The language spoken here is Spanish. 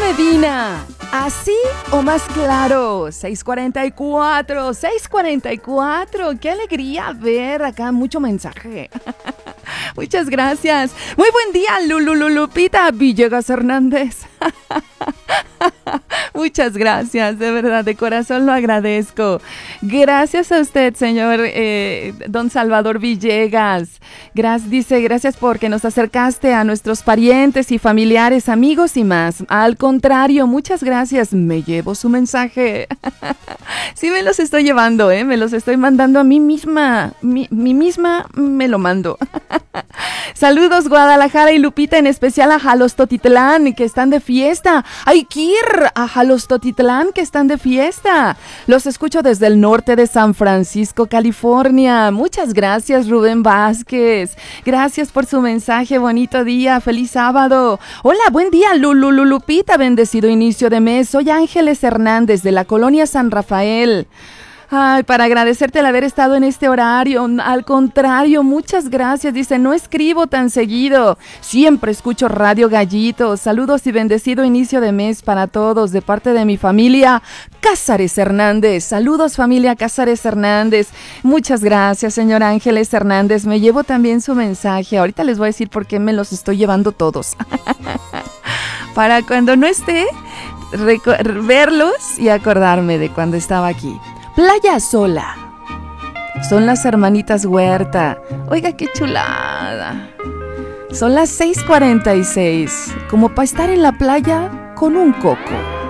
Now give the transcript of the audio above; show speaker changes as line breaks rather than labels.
Medina. ¿Así o más claro? 6:44, 6:44. Qué alegría ver acá mucho mensaje. Muchas gracias. Muy buen día, Lupita Villegas Hernández. Muchas gracias, de verdad, de corazón lo agradezco. Gracias a usted, señor don Salvador Villegas. Dice, gracias porque nos acercaste a nuestros parientes y familiares, amigos y más. Al contrario, muchas gracias. Me llevo su mensaje. Sí, me los estoy llevando, me los estoy mandando a mí misma. Mi misma me lo mando. Saludos Guadalajara y Lupita, en especial a Jalostotitlán, que están de fiesta. ¡Ay, Kir! A Jalostotitlán, que están de fiesta. Los escucho desde el norte de San Francisco, California. Muchas gracias, Rubén Vázquez. Gracias por su mensaje. Bonito día. Feliz sábado. Hola, buen día, Lupita. Bendecido inicio de mes. Soy Ángeles Hernández, de la colonia San Rafael. Ay, para agradecerte el haber estado en este horario. Al contrario, muchas gracias. Dice, no escribo tan seguido. Siempre escucho Radio Gallito. Saludos y bendecido inicio de mes para todos de parte de mi familia Cázares Hernández. Saludos, familia Cázares Hernández. Muchas gracias, señor Ángeles Hernández. Me llevo también su mensaje. Ahorita les voy a decir por qué me los estoy llevando todos. Para cuando no esté, verlos y acordarme de cuando estaba aquí. Playa Sola. Son las hermanitas Huerta. Oiga, qué chulada. Son las 6:46, como para estar en la playa con un coco.